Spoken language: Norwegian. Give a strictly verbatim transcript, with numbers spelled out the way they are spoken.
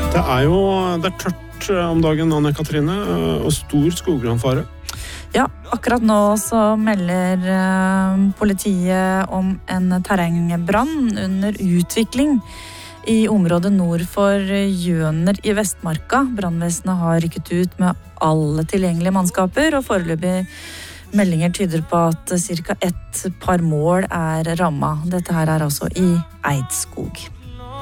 Det er jo det er tørt om dagen, Anne Katrine, og stor skogbrannfare. Ja, akkurat nå så melder uh, politiet om en terrengbrann under utvikling i området nord for Gjøner i Vestmarka. Brannvesenet har rykket ut med alle tilgjengelige mannskaper, og foreløpig meldinger tyder på at cirka ett par mål er rammet. Dette her er altså i Eidskog.